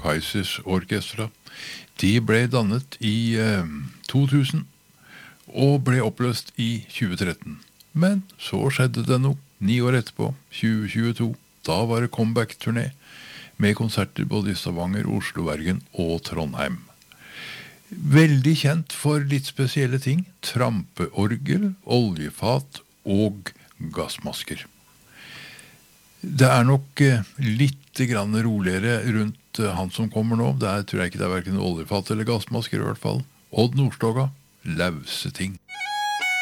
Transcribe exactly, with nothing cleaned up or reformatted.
Kaizers Orkestra. De ble dannet i eh, to tusen og ble oppløst i tjue tretten. Men så skjedde det noe ni år etterpå, tjue tjueto. Da var det comeback-turné med konserter både i Stavanger, Oslo, Bergen og Trondheim. Veldig kjent for litt spesielle ting: trampeorgel, oljefat og gassmasker. Det er nok litt grann roligere rundt han som kommer nå. Der tror jeg ikke det er hverken oljefat eller gassmasker i hvert fall. Odd Nordstoga, lause ting.